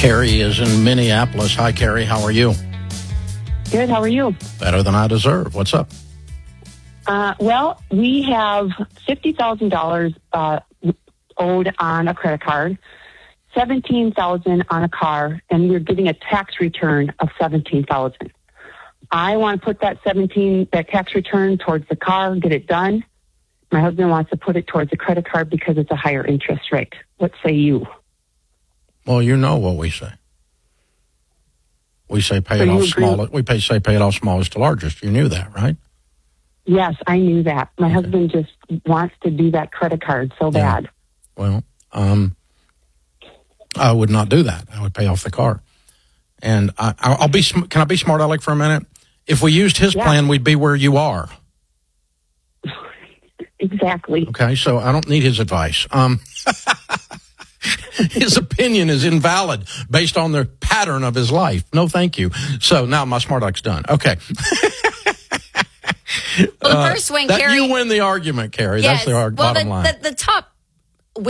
Carrie is in Minneapolis. Hi, Carrie. How are you? Good. How are you? Better than I deserve. What's up? Well, we have $50,000 owed on a credit card, $17,000 on a car, and we're getting a tax return of $17,000. I want to put that tax return towards the car, get it done. My husband wants to put it towards the credit card because it's a higher interest rate. What say you? Well, you know what we say. We say pay it off smallest. We say pay it off smallest to largest. You knew that, right? Yes, I knew that. My husband just wants to do that credit card so bad. Well, I would not do that. I would pay off the car. And I'll be. Can I be smart aleck for a minute? If we used his plan, we'd be where you are. Exactly. Okay, so I don't need his advice. His opinion is invalid based on the pattern of his life. No, thank you. So now my smart aleck's done. Okay. Well, the first one, Carrie. You win the argument, Carrie. Yes. That's the bottom line. The top